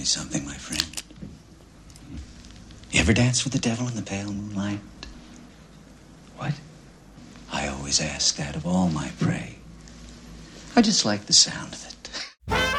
me something, my friend. You ever dance with the devil in the pale moonlight? What? I always ask that of all my prey. I just like the sound of it.